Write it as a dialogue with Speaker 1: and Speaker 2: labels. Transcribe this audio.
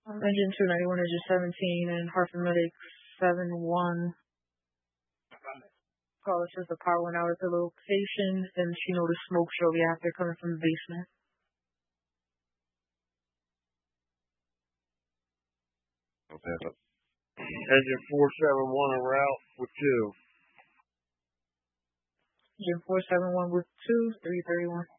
Speaker 1: Engine 291, engine 17, and Hartford Medic 7-1. Caller says the power went out at the location, and she noticed smoke shortly after coming from the basement.
Speaker 2: Okay. Engine 471 en route with 2.
Speaker 1: Engine 471 with 2, 331.